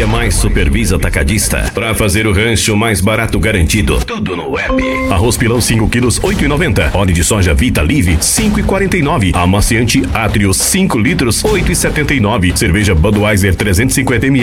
Via Mais Supervisa Atacadista. Pra fazer o rancho mais barato garantido. Tudo no web. Arroz pilão 5 quilos, 8,90. Óleo de soja Vita Live, 5,49. Amaciante Atrio 5 litros, 8,79. Cerveja Budweiser 350 ml.